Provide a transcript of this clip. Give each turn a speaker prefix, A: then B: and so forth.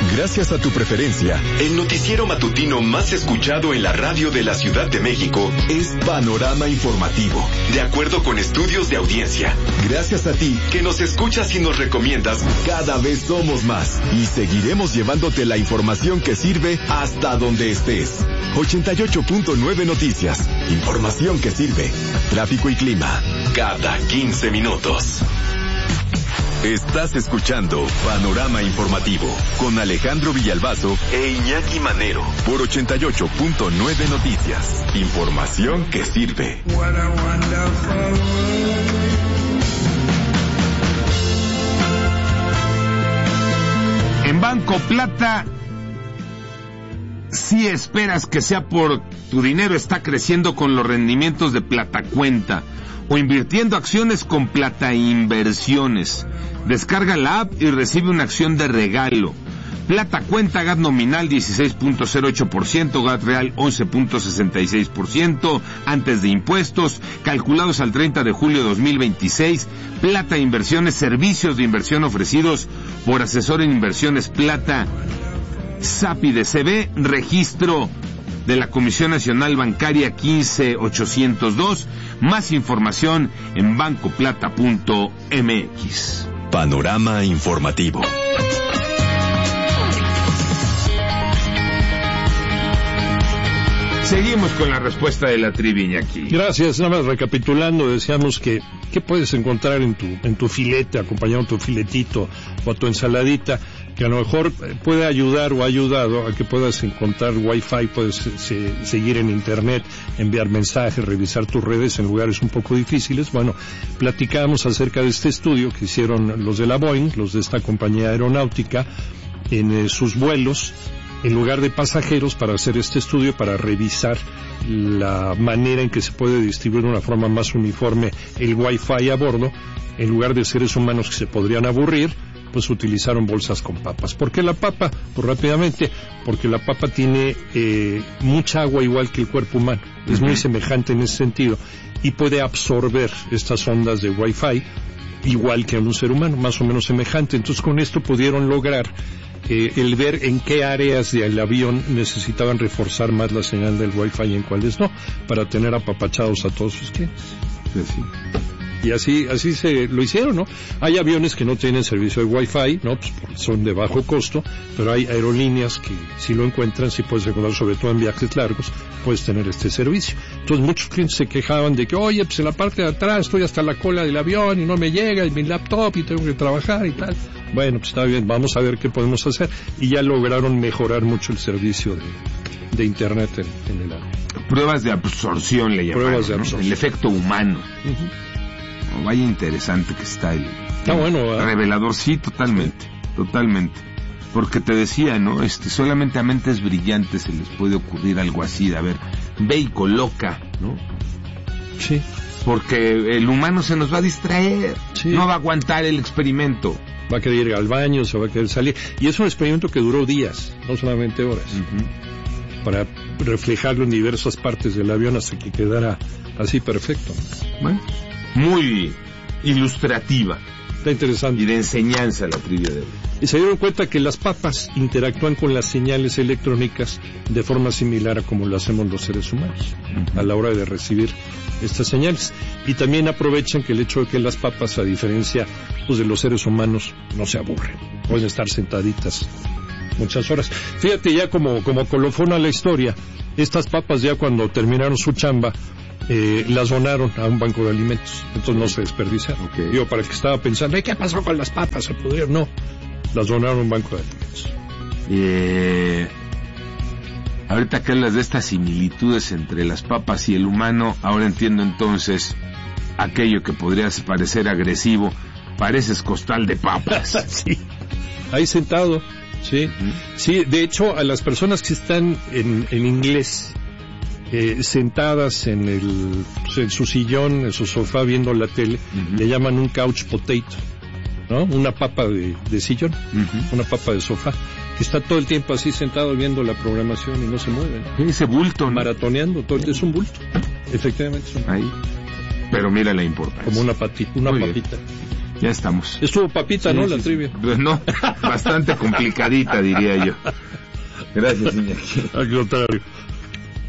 A: Gracias a tu preferencia, el noticiero matutino más escuchado en la radio de la Ciudad de México es Panorama Informativo, de acuerdo con estudios de audiencia. Gracias a ti, que nos escuchas y nos recomiendas, cada vez somos más y seguiremos llevándote la información que sirve hasta donde estés. 88.9 Noticias, información que sirve. Tráfico y clima, cada 15 minutos. Estás escuchando Panorama Informativo con Alejandro Villalbazo e Iñaki Manero por 88.9 Noticias. Información que sirve.
B: En Banco Plata, si esperas que sea por tu dinero, está creciendo con los rendimientos de Plata Cuenta o invirtiendo acciones con Plata Inversiones. Descarga la app y recibe una acción de regalo. Plata Cuenta, GAT nominal 16.08%, GAT real 11.66%, antes de impuestos, calculados al 30 de julio de 2026. Plata Inversiones, servicios de inversión ofrecidos por asesor en inversiones Plata. SAPI de CB, registro de la Comisión Nacional Bancaria 15802. Más información en bancoplata.mx.
A: Panorama Informativo.
B: Seguimos con la respuesta de la trivia aquí.
C: Gracias. Nada más recapitulando, decíamos que ¿qué puedes encontrar en tu filete, acompañado de tu filetito o tu ensaladita, que a lo mejor puede ayudar o ha ayudado a que puedas encontrar Wi-Fi, puedes seguir en Internet, enviar mensajes, revisar tus redes en lugares un poco difíciles? Bueno, platicamos acerca de este estudio que hicieron los de la Boeing, los de esta compañía aeronáutica, en sus vuelos, en lugar de pasajeros, para hacer este estudio, para revisar la manera en que se puede distribuir de una forma más uniforme el Wi-Fi a bordo. En lugar de seres humanos que se podrían aburrir, pues utilizaron bolsas con papas. ¿Por qué la papa? Pues rápidamente, porque la papa tiene mucha agua, igual que el cuerpo humano. Es muy semejante en ese sentido y puede absorber estas ondas de Wi-Fi igual que un ser humano, más o menos semejante. Entonces con esto pudieron lograr el ver en qué áreas del avión necesitaban reforzar más la señal del Wi-Fi y en cuáles no, para tener apapachados a todos sus clientes. Sí. Y así se lo hicieron, ¿no? Hay aviones que no tienen servicio de Wi-Fi, ¿no? Pues son de bajo costo, pero hay aerolíneas que si lo encuentran, si puedes encontrar, sobre todo en viajes largos, puedes tener este servicio. Entonces muchos clientes se quejaban de que, oye, pues en la parte de atrás estoy hasta la cola del avión y no me llega y mi laptop y tengo que trabajar y tal. Bueno, pues está bien, vamos a ver qué podemos hacer. Y ya lograron mejorar mucho el servicio de Internet en el avión.
B: Pruebas de absorción le llamaron,
C: Pruebas de absorción.
B: ¿no? El efecto humano. Vaya interesante que está
C: bueno,
B: revelador, sí, totalmente. Porque te decía, ¿no? Solamente a mentes brillantes se les puede ocurrir algo así, de a ver, ve y coloca, ¿no?
C: Sí.
B: Porque el humano se nos va a distraer,
C: sí.
B: No va a aguantar el experimento.
C: Va a querer ir al baño, se va a querer salir. Y es un experimento que duró días, no solamente horas. Para reflejarlo en diversas partes del avión hasta que quedara así perfecto.
B: Bueno, muy ilustrativa.
C: Está interesante.
B: Y de enseñanza la trivia de hoy.
C: Y se dieron cuenta que las papas interactúan con las señales electrónicas de forma similar a como lo hacemos los seres humanos a la hora de recibir estas señales. Y también aprovechan que el hecho de que las papas, a diferencia pues, de los seres humanos, no se aburren. Pueden estar sentaditas muchas horas. Fíjate ya como colofón a la historia, estas papas ya cuando terminaron su chamba, las donaron a un banco de alimentos, entonces no se desperdiciaron. Yo para el que estaba pensando, ¿qué pasó con las papas? ¿Se pudieron? No, las donaron a un banco de alimentos.
B: Ahorita que hablas de estas similitudes entre las papas y el humano, ahora entiendo entonces aquello que podría parecer agresivo, pareces costal de papas.
C: Sí, ahí sentado, sí. Sí, de hecho a las personas que están en inglés, sentadas en su sillón, en su sofá viendo la tele, le llaman un couch potato, ¿no? Una papa de sillón, una papa de sofá, que está todo el tiempo así sentado viendo la programación y no se mueve, ¿no?
B: Ese bulto, ¿no?
C: Maratoneando, todo es un bulto, efectivamente es un bulto.
B: Ahí. Pero mira la importancia.
C: Como una papita.
B: Ya estamos.
C: Estuvo papita,
B: Sí,
C: ¿no?
B: sí,
C: La
B: sí.
C: trivia.
B: Pues no, bastante complicadita, diría yo. Gracias, señor.
C: Al contrario.